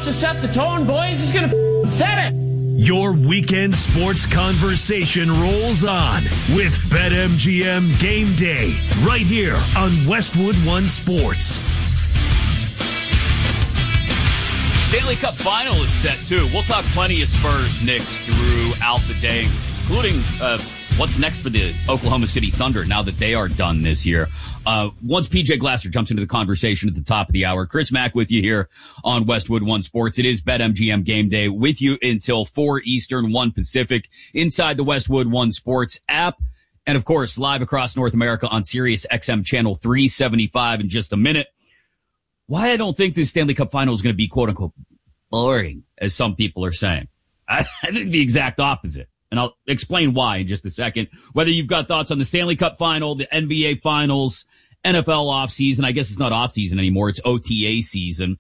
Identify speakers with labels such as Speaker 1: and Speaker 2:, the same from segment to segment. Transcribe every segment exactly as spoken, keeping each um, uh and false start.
Speaker 1: to set the tone, boys. He's going to set it.
Speaker 2: Your weekend sports conversation rolls on with BetMGM Game Day right here on Westwood One Sports.
Speaker 3: Stanley Cup final is set, too. We'll talk plenty of Spurs Knicks throughout the day, including uh, what's next for the Oklahoma City Thunder now that they are done this year. Uh, once P J Glasser jumps into the conversation at the top of the hour, Chris Mack with you here on Westwood One Sports. It is BetMGM Game Day with you until four Eastern, one Pacific inside the Westwood One Sports app. And of course, live across North America on Sirius X M channel three seventy-five in just a minute. Why I don't think this Stanley Cup final is going to be quote unquote boring, as some people are saying. I, I think the exact opposite. And I'll explain why in just a second. Whether you've got thoughts on the Stanley Cup final, the N B A finals, N F L offseason. I guess it's not offseason anymore. It's O T A season.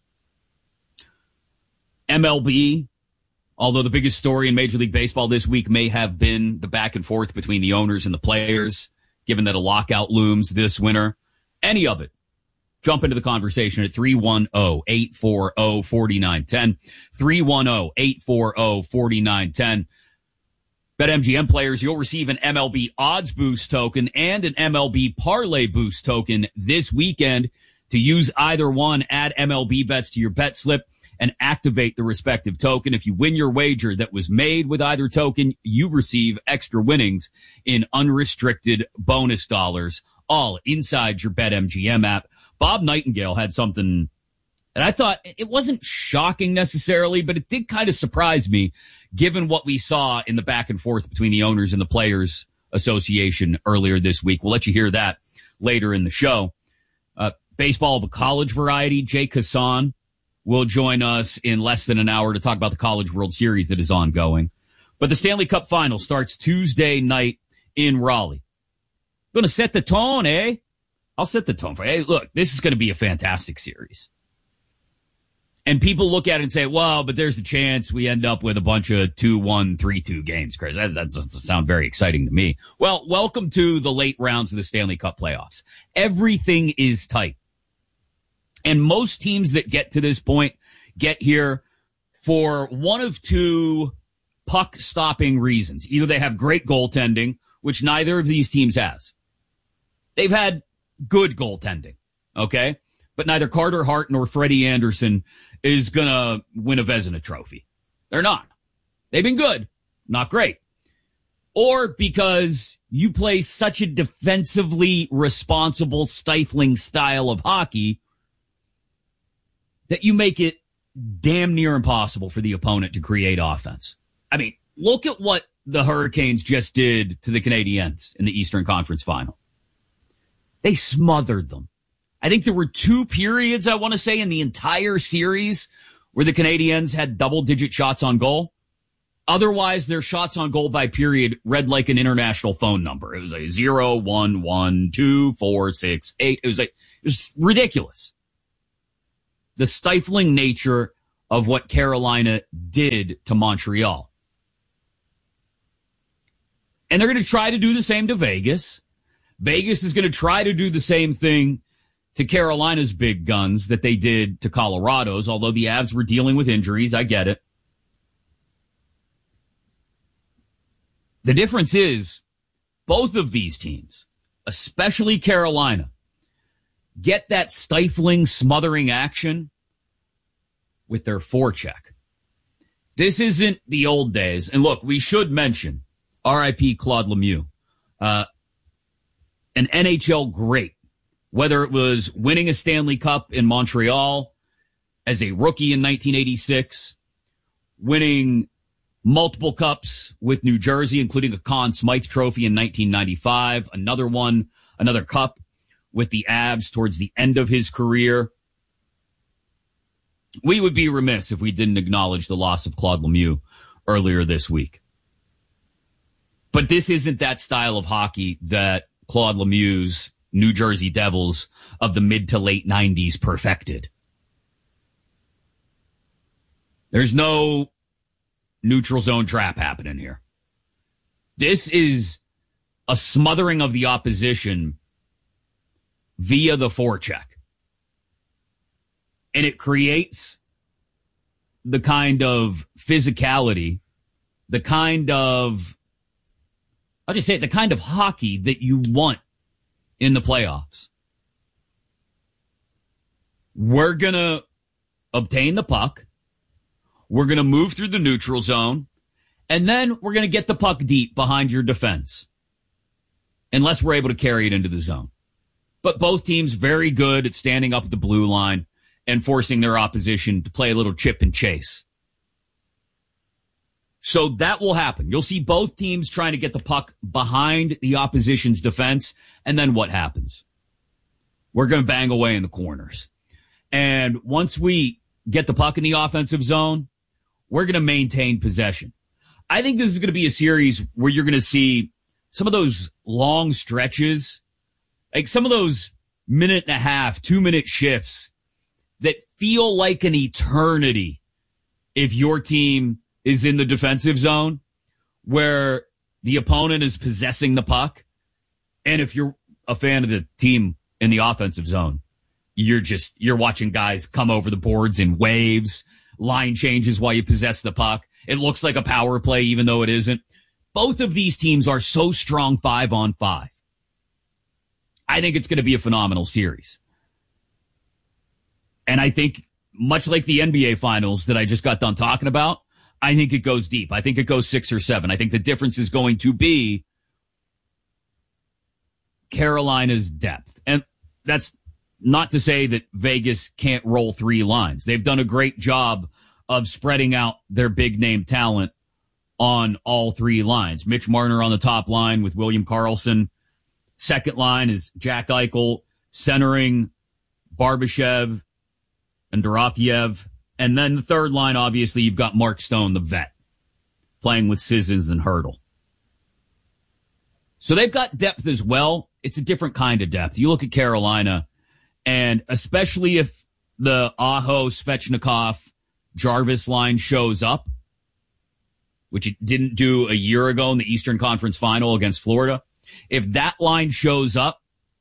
Speaker 3: M L B, although the biggest story in Major League Baseball this week may have been the back and forth between the owners and the players, given that a lockout looms this winter. Any of it. Jump into the conversation at three one zero, eight four zero, four nine one zero. three one zero, eight four zero, four nine one zero. BetMGM players, you'll receive an M L B odds boost token and an M L B parlay boost token this weekend. To use either one, add M L B bets to your bet slip and activate the respective token. If you win your wager that was made with either token, you receive extra winnings in unrestricted bonus dollars, all inside your BetMGM app. Bob Nightingale had something that I thought it wasn't shocking necessarily, but it did kind of surprise me given what we saw in the back and forth between the owners and the Players Association earlier this week. We'll let you hear that later in the show. Uh, baseball of a college variety, Jay Kassan will join us in less than an hour to talk about the College World Series that is ongoing. But the Stanley Cup final starts Tuesday night in Raleigh. Going to set the tone, eh? I'll set the tone for you. Hey, look, this is going to be a fantastic series. And people look at it and say, well, but there's a chance we end up with a bunch of two one, three two games, Chris. That, that doesn't sound very exciting to me. Well, welcome to the late rounds of the Stanley Cup playoffs. Everything is tight. And most teams that get to this point get here for one of two puck-stopping reasons. Either they have great goaltending, which neither of these teams has. They've had good goaltending, okay? But neither Carter Hart nor Freddie Anderson is going to win a Vezina trophy. They're not. They've been good, not great. Or because you play such a defensively responsible, stifling style of hockey that you make it damn near impossible for the opponent to create offense. I mean, look at what the Hurricanes just did to the Canadiens in the Eastern Conference Final. They smothered them. I think there were two periods, I want to say, in the entire series where the Canadiens had double-digit shots on goal. Otherwise, their shots on goal by period read like an international phone number. It was like zero, one, one, two, four, six, eight. It was like, it was ridiculous. The stifling nature of what Carolina did to Montreal. And they're going to try to do the same to Vegas. Vegas is going to try to do the same thing to Carolina's big guns that they did to Colorado's, although the Avs were dealing with injuries. I get it. The difference is both of these teams, especially Carolina, get that stifling, smothering action with their forecheck. This isn't the old days. And look, we should mention R I P Claude Lemieux, uh, an N H L great. Whether it was winning a Stanley Cup in Montreal as a rookie in nineteen eighty-six, winning multiple cups with New Jersey, including a Conn Smythe Trophy in nineteen ninety-five, another one, another cup with the Avs towards the end of his career. We would be remiss if we didn't acknowledge the loss of Claude Lemieux earlier this week. But this isn't that style of hockey that Claude Lemieux's New Jersey Devils of the mid to late nineties perfected. There's no neutral zone trap happening here. This is a smothering of the opposition via the forecheck. And it creates the kind of physicality, the kind of, I'll just say it, the kind of hockey that you want in the playoffs. We're going to obtain the puck. We're going to move through the neutral zone. And then we're going to get the puck deep behind your defense. Unless we're able to carry it into the zone. But both teams very good at standing up at the blue line and forcing their opposition to play a little chip and chase. So that will happen. You'll see both teams trying to get the puck behind the opposition's defense. And then what happens? We're going to bang away in the corners. And once we get the puck in the offensive zone, we're going to maintain possession. I think this is going to be a series where you're going to see some of those long stretches, like some of those minute and a half, two minute shifts that feel like an eternity if your team is in the defensive zone where the opponent is possessing the puck. And if you're a fan of the team in the offensive zone, you're just, you're watching guys come over the boards in waves, line changes while you possess the puck. It looks like a power play, even though it isn't. Both of these teams are so strong five on five. I think it's going to be a phenomenal series. And I think, much like the N B A Finals that I just got done talking about, I think it goes deep. I think it goes six or seven. I think the difference is going to be Carolina's depth. And that's not to say that Vegas can't roll three lines. They've done a great job of spreading out their big name talent on all three lines. Mitch Marner on the top line with William Karlsson. Second line is Jack Eichel centering Barbashev and Dorofeyev. And then the third line, obviously, you've got Mark Stone, the vet, playing with Sissons and Hurdle. So they've got depth as well. It's a different kind of depth. You look at Carolina, and especially if the Aho, Svechnikov, Jarvis line shows up, which it didn't do a year ago in the Eastern Conference Final against Florida. If that line shows up,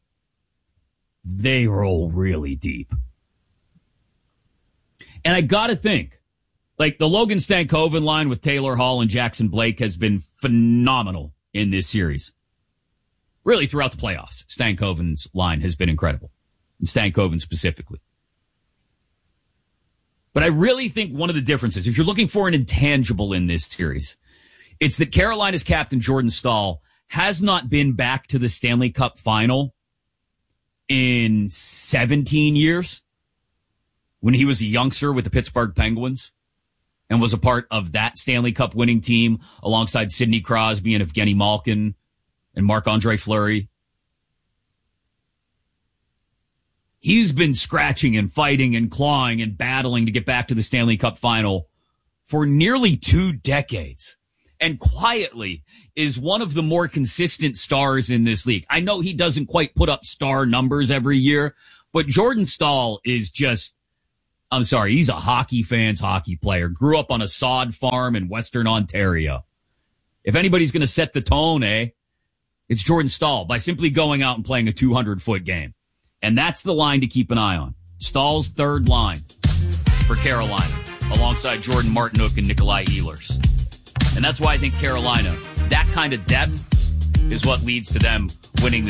Speaker 3: they roll really deep. And I gotta think, like the Logan Stankoven line with Taylor Hall and Jackson Blake has been phenomenal in this series. Really throughout the playoffs, Stankoven's line has been incredible. And Stankoven specifically. But I really think one of the differences, if you're looking for an intangible in this series, it's that Carolina's captain Jordan Staal has not been back to the Stanley Cup final in seventeen years when he was a youngster with the Pittsburgh Penguins and was a part of that Stanley Cup winning team alongside Sidney Crosby and Evgeny Malkin and Marc-Andre Fleury. He's been scratching and fighting and clawing and battling to get back to the Stanley Cup final for nearly two decades. And quietly is one of the more consistent stars in this league. I know he doesn't quite put up star numbers every year, but Jordan Staal is just, I'm sorry, he's a hockey fan's hockey player. Grew up on a sod farm in Western Ontario. If anybody's going to set the tone, eh, it's Jordan Staal by simply going out and playing a two hundred foot game. And that's the line to keep an eye on. Staal's third line for Carolina, alongside Jordan Martinook and Nikolai Ehlers. And that's why I think Carolina, that kind of depth is what leads to them winning the